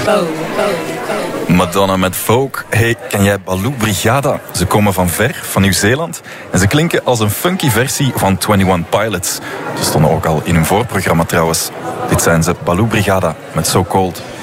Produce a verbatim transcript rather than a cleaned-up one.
Madonna met Folk. Hey, ken jij Baloo Brigada? Ze komen van ver, van Nieuw-Zeeland. En ze klinken als een funky versie van eenentwintig Pilots. Ze stonden ook al in hun voorprogramma trouwens. Dit zijn ze, Baloo Brigada met So Cold.